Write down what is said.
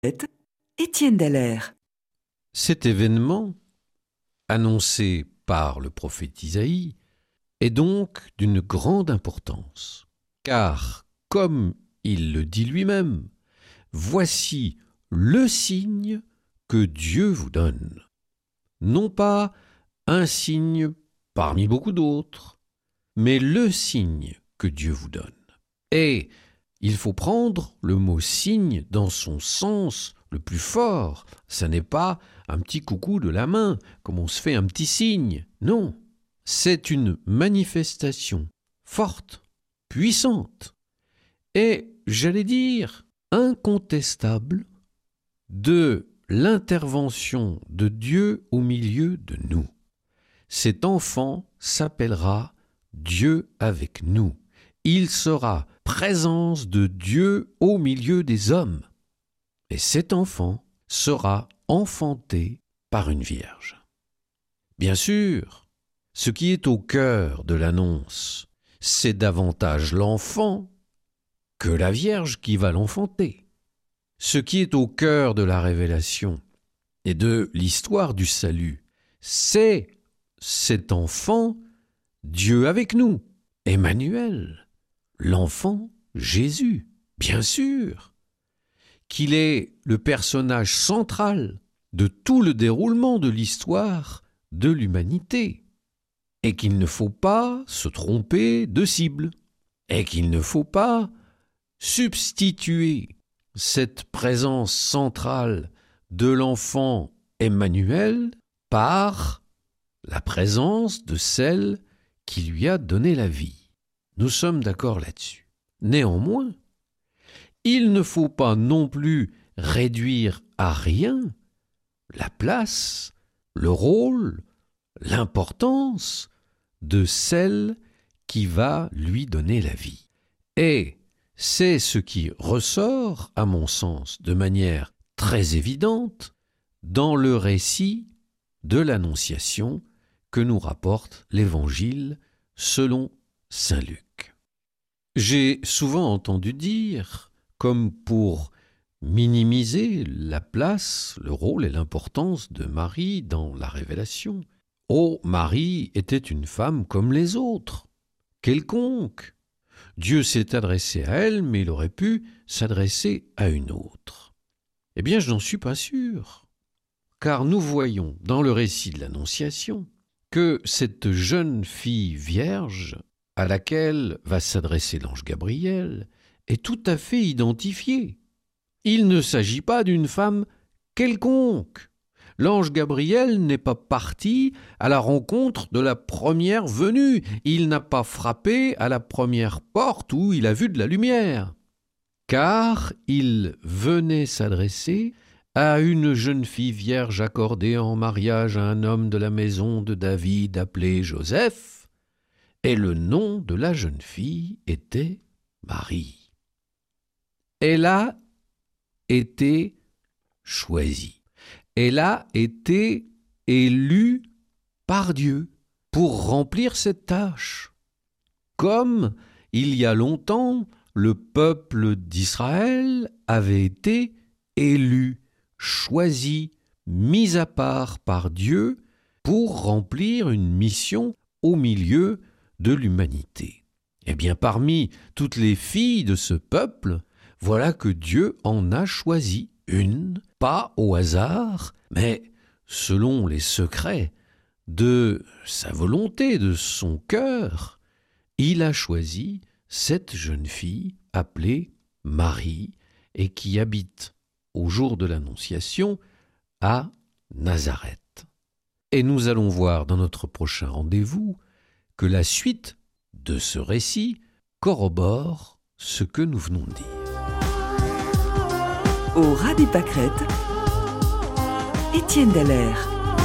Étienne Dallaire. Cet événement, annoncé par le prophète Isaïe, est donc d'une grande importance, car, comme il le dit lui-même, voici le signe que Dieu vous donne. Non pas un signe parmi beaucoup d'autres, mais le signe que Dieu vous donne. Et il faut prendre le mot signe dans son sens le plus fort. Ça n'est pas un petit coucou de la main, comme on se fait un petit signe. Non, c'est une manifestation forte, puissante, et, j'allais dire, incontestable de l'intervention de Dieu au milieu de nous. Cet enfant s'appellera Dieu avec nous. Il sera présence de Dieu au milieu des hommes. Et cet enfant sera enfanté par une vierge. Bien sûr, ce qui est au cœur de l'annonce, c'est davantage l'enfant que la vierge qui va l'enfanter. Ce qui est au cœur de la révélation et de l'histoire du salut, c'est cet enfant, Dieu avec nous, Emmanuel, l'enfant Jésus, bien sûr, qu'il est le personnage central de tout le déroulement de l'histoire de l'humanité, et qu'il ne faut pas se tromper de cible, et qu'il ne faut pas substituer cette présence centrale de l'enfant Emmanuel par la présence de celle qui lui a donné la vie. Nous sommes d'accord là-dessus. Néanmoins, il ne faut pas non plus réduire à rien la place, le rôle, l'importance de celle qui va lui donner la vie. Et c'est ce qui ressort, à mon sens, de manière très évidente dans le récit de l'Annonciation que nous rapporte l'Évangile selon saint Luc. J'ai souvent entendu dire, comme pour minimiser la place, le rôle et l'importance de Marie dans la révélation, « Oh, Marie était une femme comme les autres, quelconque. Dieu s'est adressé à elle, mais il aurait pu s'adresser à une autre. » Eh bien, je n'en suis pas sûr, car nous voyons dans le récit de l'Annonciation que cette jeune fille vierge à laquelle va s'adresser l'ange Gabriel est tout à fait identifiée. Il ne s'agit pas d'une femme quelconque. L'ange Gabriel n'est pas parti à la rencontre de la première venue. Il n'a pas frappé à la première porte où il a vu de la lumière. Car il venait s'adresser à une jeune fille vierge accordée en mariage à un homme de la maison de David appelé Joseph, et le nom de la jeune fille était Marie. Elle a été choisie. Elle a été élue par Dieu pour remplir cette tâche. Comme il y a longtemps, le peuple d'Israël avait été élu, choisi, mis à part par Dieu pour remplir une mission au milieu de l'humanité. Eh bien, parmi toutes les filles de ce peuple, voilà que Dieu en a choisi une, pas au hasard, mais selon les secrets de sa volonté, de son cœur. Il a choisi cette jeune fille appelée Marie et qui habite au jour de l'Annonciation à Nazareth. Et nous allons voir dans notre prochain rendez-vous que la suite de ce récit corrobore ce que nous venons de dire. Au ras des pâquerettes, Étienne Dallaire.